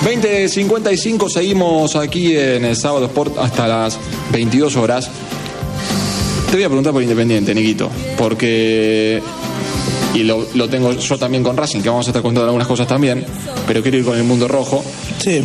20:55, seguimos aquí en el Sábado Sport hasta las 22 horas. Te voy a preguntar por Independiente, Niquito, porque, y lo tengo yo también con Racing, que vamos a estar contando algunas cosas también, pero quiero ir con el mundo rojo. Sí.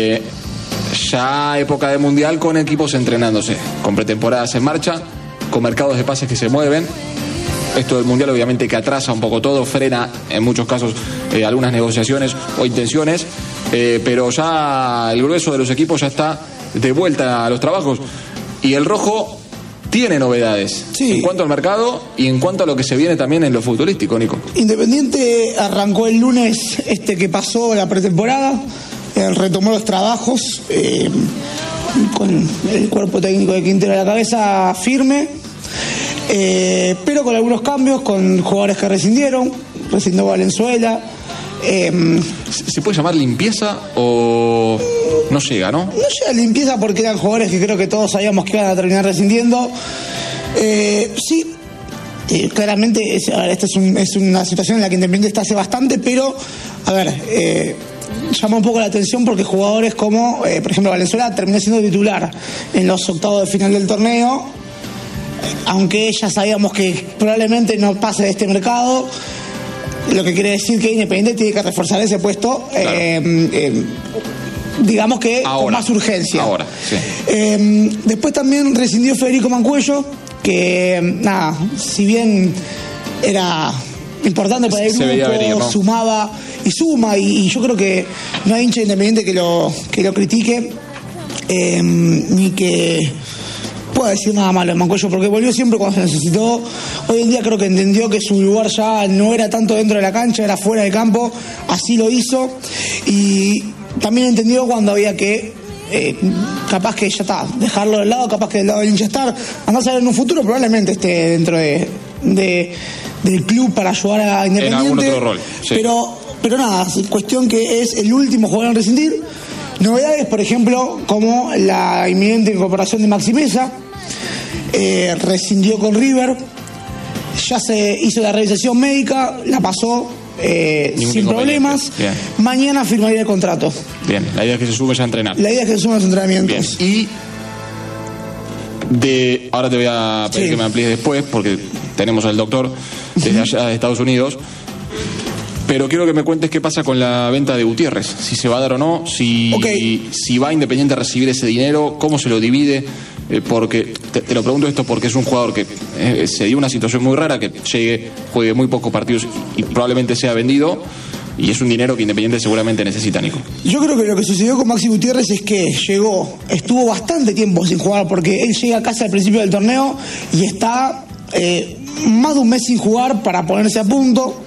Ya época de Mundial, con equipos entrenándose, con pretemporadas en marcha, con mercados de pases que se mueven. Esto del Mundial obviamente que atrasa un poco todo, frena en muchos casos algunas negociaciones o intenciones, pero ya el grueso de los equipos ya está de vuelta a los trabajos, y el rojo tiene novedades, sí, en cuanto al mercado y en cuanto a lo que se viene también en lo futbolístico, Nico. Independiente arrancó el lunes que pasó la pretemporada, retomó los trabajos con el cuerpo técnico de Quintero a la cabeza firme, pero con algunos cambios, con jugadores que rescindió Valenzuela. ¿Se puede llamar limpieza o no llega, no? No llega limpieza porque eran jugadores que creo que todos sabíamos que iban a terminar rescindiendo. Sí, claramente esta es una situación en la que Independiente está hace bastante, pero a ver, llama un poco la atención porque jugadores como, por ejemplo, Valenzuela terminó siendo titular en los octavos de final del torneo, aunque ya sabíamos que probablemente no pase de este mercado, lo que quiere decir que Independiente tiene que reforzar ese puesto, claro. Digamos que ahora, con más urgencia. Ahora, sí. Después también rescindió Federico Mancuello, que nada, si bien era importante para el grupo, venir, ¿no? Sumaba y suma, y yo creo que no hay hincha Independiente que lo critique, ni que puedo decir nada malo de Mancuello, porque volvió siempre cuando se necesitó. Hoy en día creo que entendió que su lugar ya no era tanto dentro de la cancha, era fuera del campo, así lo hizo, y también entendió cuando había que capaz que ya está, dejarlo de lado, capaz que del lado del hincha estar, andás a ver en un futuro probablemente esté dentro del club para ayudar a Independiente, en algún otro rol, sí. Pero nada, cuestión que es el último jugador en rescindir. Novedades, por ejemplo, como la inminente incorporación de Maxi Meza, rescindió con River, ya se hizo la revisación médica, la pasó sin problemas. Bien. Mañana firmaría el contrato. Bien, la idea es que se sume ya a entrenar. La idea es que se sume a los entrenamientos. Bien. Y ahora te voy a pedir que me amplíes después, porque tenemos al doctor desde allá de Estados Unidos. Pero quiero que me cuentes qué pasa con la venta de Gutiérrez, si se va a dar o no, si va Independiente a recibir ese dinero, cómo se lo divide, porque te lo pregunto esto porque es un jugador que se dio una situación muy rara, que juegue muy pocos partidos y probablemente sea vendido, y es un dinero que Independiente seguramente necesita, Nico. Yo creo que lo que sucedió con Maxi Gutiérrez es que estuvo bastante tiempo sin jugar, porque él llega casi al principio del torneo y está más de un mes sin jugar para ponerse a punto.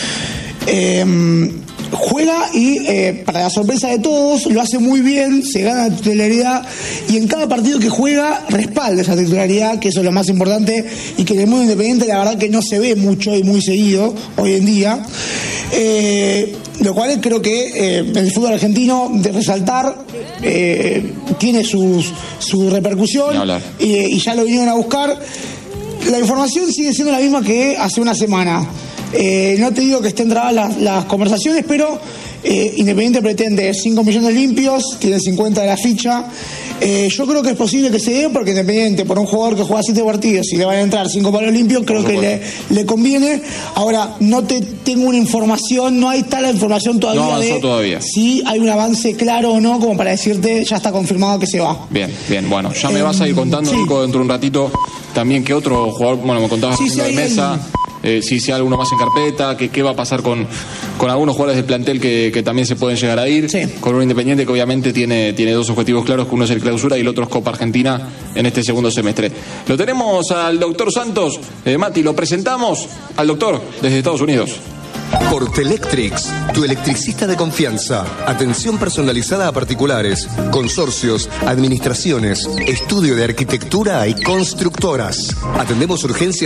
Juega y para la sorpresa de todos lo hace muy bien, se gana la titularidad, y en cada partido que juega respalda esa titularidad, que eso es lo más importante y que en el mundo Independiente la verdad que no se ve mucho y muy seguido hoy en día, lo cual creo que el fútbol argentino, de resaltar, tiene su repercusión, y ya lo vinieron a buscar. La información sigue siendo la misma que hace una semana. No te digo que estén trabadas las conversaciones, pero Independiente pretende 5 millones limpios, tiene 50 de la ficha. Yo creo que es posible que se dé, porque Independiente, por un jugador que juega 7 partidos y le van a entrar 5 palos limpios, creo que le conviene. Ahora, no tengo una información, no hay tal información todavía. No avanzó todavía. Si hay un avance claro o no, como para decirte ya está confirmado que se va. Bien, bueno, ya me vas a ir contando, Nico, dentro de un ratito también que otro jugador, me contabas de Mesa. Si hay alguno más en carpeta, qué va a pasar con algunos jugadores del plantel que también se pueden llegar a ir, con un Independiente que obviamente tiene dos objetivos claros, que uno es el clausura y el otro es Copa Argentina en este segundo semestre. Lo tenemos al doctor Santos. Mati, lo presentamos al doctor desde Estados Unidos. Portelectrics, tu electricista de confianza. Atención personalizada a particulares, consorcios, administraciones, estudio de arquitectura y constructoras. Atendemos urgencias